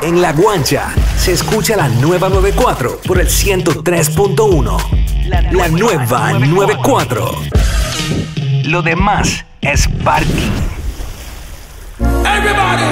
En La Guancha se escucha la nueva 94 por el 103.1. La nueva 94. Lo demás es party. Everybody!